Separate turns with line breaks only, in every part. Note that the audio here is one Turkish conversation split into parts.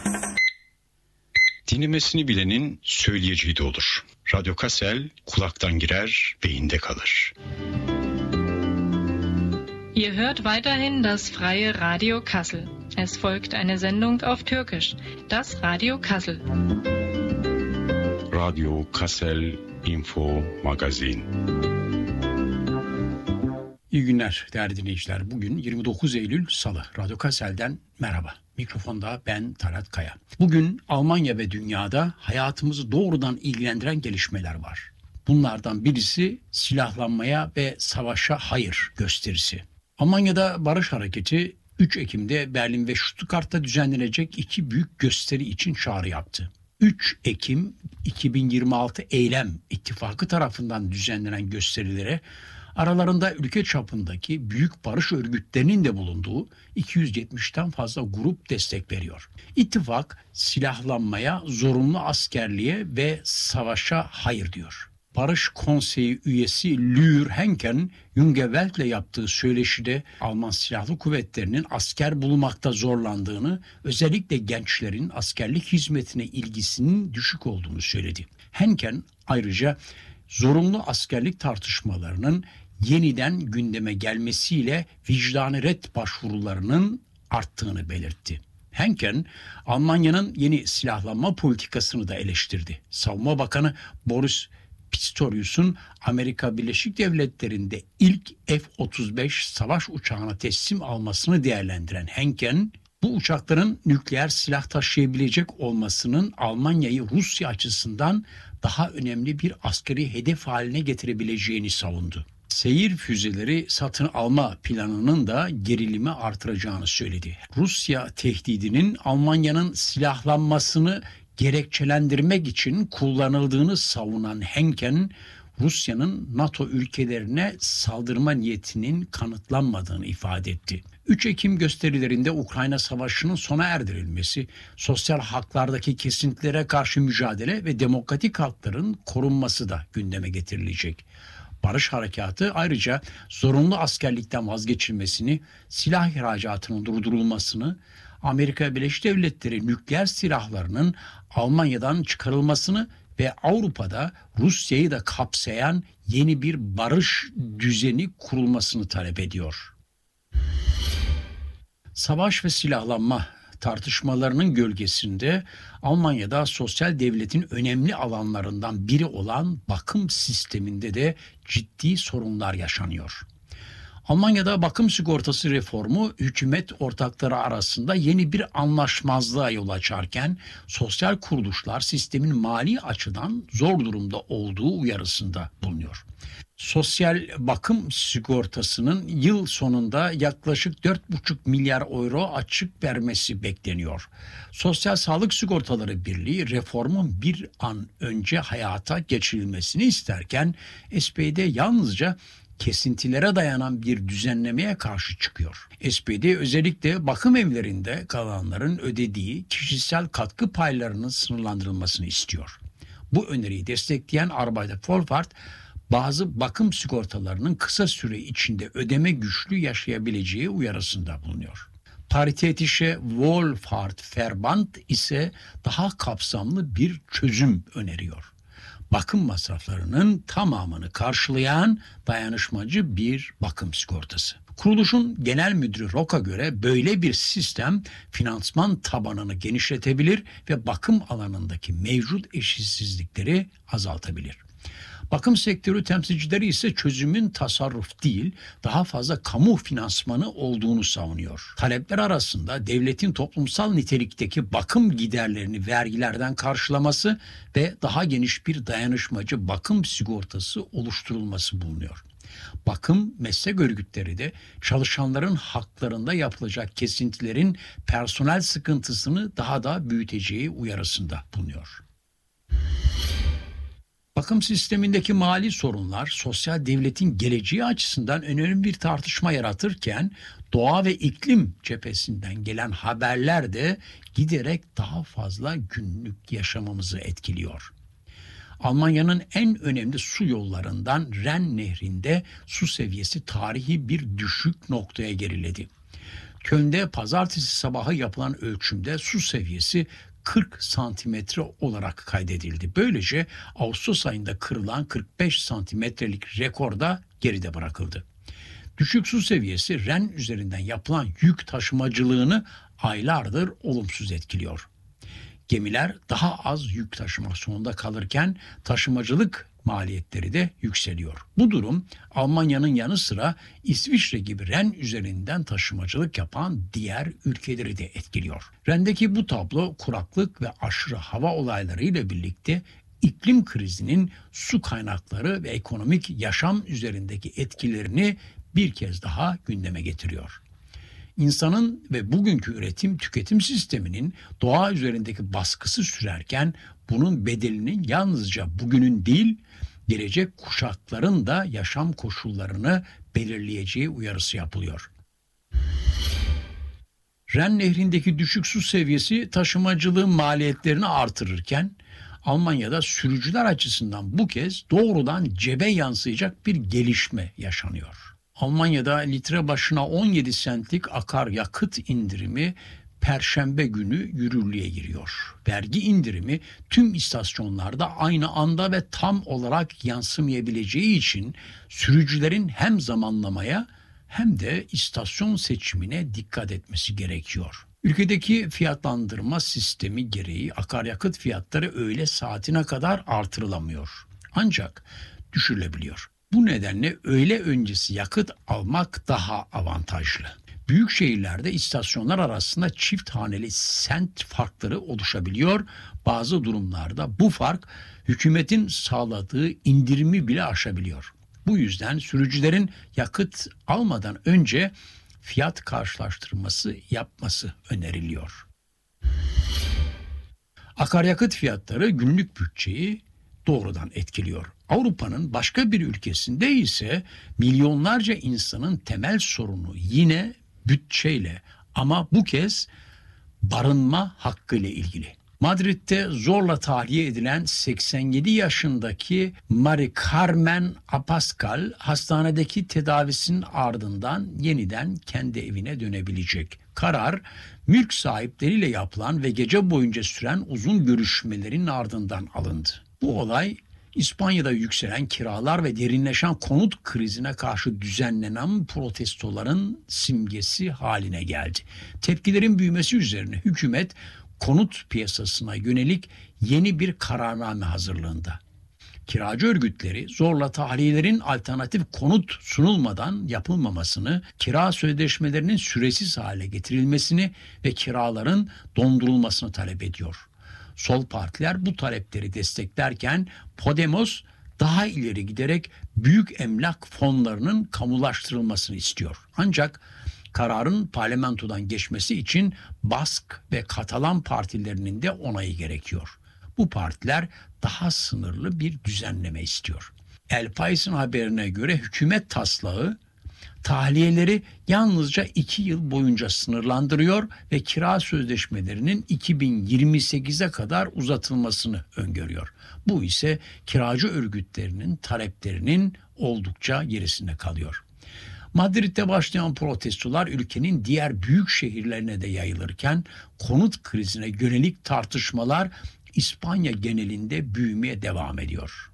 Dinlemesini bilenin söyleyeceği de olur. Radyo Kassel kulaktan girer, beyinde kalır.
Ihr hört weiterhin das freie Radio Kassel. Es folgt eine Sendung auf Türkisch, das Radio Kassel.
Radio Kassel Info Magazin.
İyi günler değerli dinleyiciler. Bugün 29 Eylül Salı. Radyo Kassel'den merhaba. Mikrofonda ben Talat Kaya. Bugün Almanya ve dünyada hayatımızı doğrudan ilgilendiren gelişmeler var. Bunlardan birisi silahlanmaya ve savaşa hayır gösterisi. Almanya'da Barış Hareketi 3 Ekim'de Berlin ve Stuttgart'ta düzenlenecek 2 büyük gösteri için çağrı yaptı. 3 Ekim 2026 Eylem İttifakı tarafından düzenlenen gösterilere aralarında ülke çapındaki büyük barış örgütlerinin de bulunduğu 270'ten fazla grup destek veriyor. İttifak silahlanmaya, zorunlu askerliğe ve savaşa hayır diyor. Barış Konseyi üyesi Lüür Henken, Junge Welt'le yaptığı söyleşide Alman Silahlı Kuvvetleri'nin asker bulmakta zorlandığını, özellikle gençlerin askerlik hizmetine ilgisinin düşük olduğunu söyledi. Henken ayrıca zorunlu askerlik tartışmalarının yeniden gündeme gelmesiyle vicdani red başvurularının arttığını belirtti. Henken, Almanya'nın yeni silahlanma politikasını da eleştirdi. Savunma Bakanı Boris Pistorius'un Amerika Birleşik Devletleri'nde ilk F-35 savaş uçağına teslim almasını değerlendiren Henken, bu uçakların nükleer silah taşıyabilecek olmasının Almanya'yı Rusya açısından daha önemli bir askeri hedef haline getirebileceğini savundu. Seyir füzeleri satın alma planının da gerilimi artıracağını söyledi. Rusya tehdidinin Almanya'nın silahlanmasını gerekçelendirmek için kullanıldığını savunan Henken, Rusya'nın NATO ülkelerine saldırma niyetinin kanıtlanmadığını ifade etti. 3 Ekim gösterilerinde Ukrayna Savaşı'nın sona erdirilmesi, sosyal haklardaki kesintilere karşı mücadele ve demokratik hakların korunması da gündeme getirilecek. Barış Harekatı ayrıca zorunlu askerlikten vazgeçilmesini, silah ihracatının durdurulmasını, Amerika Birleşik Devletleri nükleer silahlarının Almanya'dan çıkarılmasını ve Avrupa'da Rusya'yı da kapsayan yeni bir barış düzeni kurulmasını talep ediyor. Savaş ve silahlanma tartışmalarının gölgesinde Almanya'da sosyal devletin önemli alanlarından biri olan bakım sisteminde de ciddi sorunlar yaşanıyor. Almanya'da bakım sigortası reformu hükümet ortakları arasında yeni bir anlaşmazlığa yol açarken sosyal kuruluşlar sistemin mali açıdan zor durumda olduğu uyarısında bulunuyor. Sosyal bakım sigortasının yıl sonunda yaklaşık 4,5 milyar euro açık vermesi bekleniyor. Sosyal Sağlık Sigortaları Birliği reformun bir an önce hayata geçirilmesini isterken SPD yalnızca kesintilere dayanan bir düzenlemeye karşı çıkıyor. SPD özellikle bakım evlerinde kalanların ödediği kişisel katkı paylarının sınırlandırılmasını istiyor. Bu öneriyi destekleyen Arbeiter Vorfahrt, bazı bakım sigortalarının kısa süre içinde ödeme güçlüğü yaşayabileceği uyarısında bulunuyor. Paritätische Wohlfahrtverband ise daha kapsamlı bir çözüm öneriyor. Bakım masraflarının tamamını karşılayan dayanışmacı bir bakım sigortası. Kuruluşun genel müdürü Rock'a göre böyle bir sistem finansman tabanını genişletebilir ve bakım alanındaki mevcut eşitsizlikleri azaltabilir. Bakım sektörü temsilcileri ise çözümün tasarruf değil, daha fazla kamu finansmanı olduğunu savunuyor. Talepler arasında devletin toplumsal nitelikteki bakım giderlerini vergilerden karşılaması ve daha geniş bir dayanışmacı bakım sigortası oluşturulması bulunuyor. Bakım meslek örgütleri de çalışanların haklarında yapılacak kesintilerin personel sıkıntısını daha da büyüteceği uyarısında bulunuyor. Bakım sistemindeki mali sorunlar sosyal devletin geleceği açısından önemli bir tartışma yaratırken doğa ve iklim cephesinden gelen haberler de giderek daha fazla günlük yaşamımızı etkiliyor. Almanya'nın en önemli su yollarından Ren Nehri'nde su seviyesi tarihi bir düşük noktaya geriledi. Köln'de pazartesi sabahı yapılan ölçümde su seviyesi 40 santimetre olarak kaydedildi. Böylece Ağustos ayında kırılan 45 santimetrelik rekor da geride bırakıldı. Düşük su seviyesi Ren üzerinden yapılan yük taşımacılığını aylardır olumsuz etkiliyor. Gemiler daha az yük taşımak zorunda kalırken taşımacılık maliyetleri de yükseliyor. Bu durum Almanya'nın yanı sıra İsviçre gibi Ren üzerinden taşımacılık yapan diğer ülkeleri de etkiliyor. Ren'deki bu tablo kuraklık ve aşırı hava olayları ile birlikte iklim krizinin su kaynakları ve ekonomik yaşam üzerindeki etkilerini bir kez daha gündeme getiriyor. İnsanın ve bugünkü üretim-tüketim sisteminin doğa üzerindeki baskısı sürerken bunun bedelinin yalnızca bugünün değil, gelecek kuşakların da yaşam koşullarını belirleyeceği uyarısı yapılıyor. Ren Nehri'ndeki düşük su seviyesi taşımacılığın maliyetlerini artırırken Almanya'da sürücüler açısından bu kez doğrudan cebe yansıyacak bir gelişme yaşanıyor. Almanya'da litre başına 17 centlik akaryakıt indirimi Perşembe günü yürürlüğe giriyor. Vergi indirimi tüm istasyonlarda aynı anda ve tam olarak yansımayabileceği için sürücülerin hem zamanlamaya hem de istasyon seçimine dikkat etmesi gerekiyor. Ülkedeki fiyatlandırma sistemi gereği akaryakıt fiyatları öğle saatine kadar artırılamıyor. Ancak düşürülebiliyor. Bu nedenle öğle öncesi yakıt almak daha avantajlı. Büyük şehirlerde istasyonlar arasında çift haneli sent farkları oluşabiliyor. Bazı durumlarda bu fark hükümetin sağladığı indirimi bile aşabiliyor. Bu yüzden sürücülerin yakıt almadan önce fiyat karşılaştırması yapması öneriliyor. Akaryakıt fiyatları günlük bütçeyi doğrudan etkiliyor. Avrupa'nın başka bir ülkesinde ise milyonlarca insanın temel sorunu yine bütçeyle ama bu kez barınma hakkıyla ilgili. Madrid'de zorla tahliye edilen 87 yaşındaki Mari Carmen Abascal hastanedeki tedavisinin ardından yeniden kendi evine dönebilecek. Karar, mülk sahipleriyle yapılan ve gece boyunca süren uzun görüşmelerin ardından alındı. Bu olay İspanya'da yükselen kiralar ve derinleşen konut krizine karşı düzenlenen protestoların simgesi haline geldi. Tepkilerin büyümesi üzerine hükümet konut piyasasına yönelik yeni bir kararname hazırlığında. Kiracı örgütleri zorla tahliyelerin alternatif konut sunulmadan yapılmamasını, kira sözleşmelerinin süresiz hale getirilmesini ve kiraların dondurulmasını talep ediyor. Sol partiler bu talepleri desteklerken Podemos daha ileri giderek büyük emlak fonlarının kamulaştırılmasını istiyor. Ancak kararın parlamentodan geçmesi için Bask ve Katalan partilerinin de onayı gerekiyor. Bu partiler daha sınırlı bir düzenleme istiyor. El País'in haberine göre hükümet taslağı tahliyeleri yalnızca 2 yıl boyunca sınırlandırıyor ve kira sözleşmelerinin 2028'e kadar uzatılmasını öngörüyor. Bu ise kiracı örgütlerinin taleplerinin oldukça gerisinde kalıyor. Madrid'de başlayan protestolar ülkenin diğer büyük şehirlerine de yayılırken konut krizine yönelik tartışmalar İspanya genelinde büyümeye devam ediyor.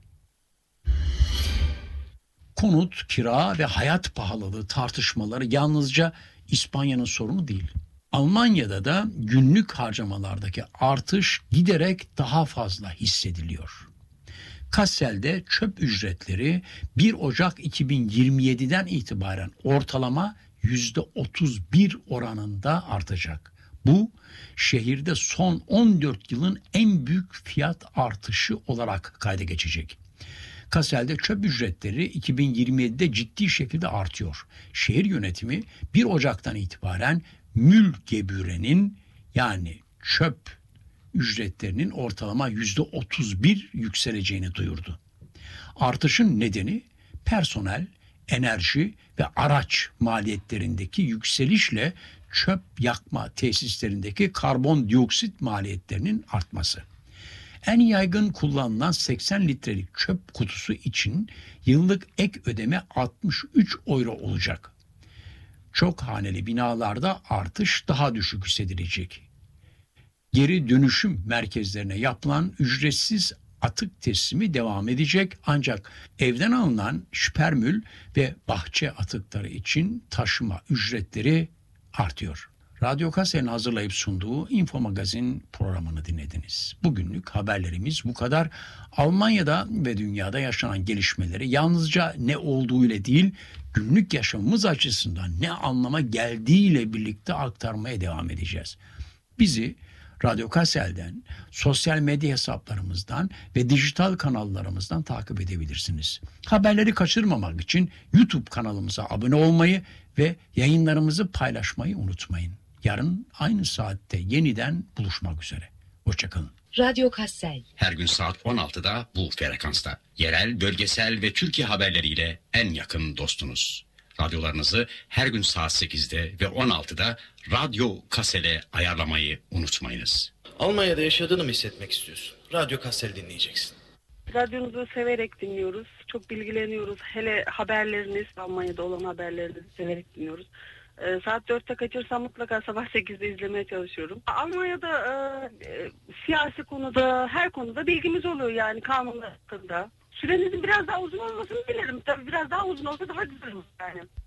Konut, kira ve hayat pahalılığı tartışmaları yalnızca İspanya'nın sorunu değil. Almanya'da da günlük harcamalardaki artış giderek daha fazla hissediliyor. Kassel'de çöp ücretleri 1 Ocak 2027'den itibaren ortalama %31 oranında artacak. Bu şehirde son 14 yılın en büyük fiyat artışı olarak kayda geçecek. Kassel'de çöp ücretleri 2027'de ciddi şekilde artıyor. Şehir yönetimi 1 Ocak'tan itibaren Müllgebühre'nin yani çöp ücretlerinin ortalama %31 yükseleceğini duyurdu. Artışın nedeni personel, enerji ve araç maliyetlerindeki yükselişle çöp yakma tesislerindeki karbondioksit maliyetlerinin artması. En yaygın kullanılan 80 litrelik çöp kutusu için yıllık ek ödeme 63 euro olacak. çok haneli binalarda artış daha düşük hissedilecek. Geri dönüşüm merkezlerine yapılan ücretsiz atık teslimi devam edecek, ancak evden alınan şpermül ve bahçe atıkları için taşıma ücretleri artıyor. Radyo Kassel'in hazırlayıp sunduğu Info Magazin programını dinlediniz. Bugünlük haberlerimiz bu kadar. Almanya'da ve dünyada yaşanan gelişmeleri yalnızca ne olduğuyla değil, günlük yaşamımız açısından ne anlama geldiğiyle birlikte aktarmaya devam edeceğiz. Bizi Radyo Kassel'den, sosyal medya hesaplarımızdan ve dijital kanallarımızdan takip edebilirsiniz. Haberleri kaçırmamak için YouTube kanalımıza abone olmayı ve yayınlarımızı paylaşmayı unutmayın. Yarın aynı saatte yeniden buluşmak üzere. Hoşçakalın.
Radyo Kassel.
Her gün saat 16'da bu frekansta. Yerel, bölgesel ve Türkiye haberleriyle en yakın dostunuz. Radyolarınızı her gün saat 8'de ve 16'da Radyo Kassel'e ayarlamayı unutmayınız.
Almanya'da yaşadığını mı hissetmek istiyorsun? Radyo Kassel dinleyeceksin.
Radyonuzu severek dinliyoruz. Çok bilgileniyoruz. Hele haberleriniz, Almanya'da olan haberlerinizi severek dinliyoruz. Saat 4'te kaçırsam mutlaka sabah 8'de izlemeye çalışıyorum. Almanya'da siyasi konuda, her konuda bilgimiz oluyor, yani kanunlar hakkında. Sürenizin biraz daha uzun olmasını dilerim. Tabii biraz daha uzun olsa daha güzel olur yani.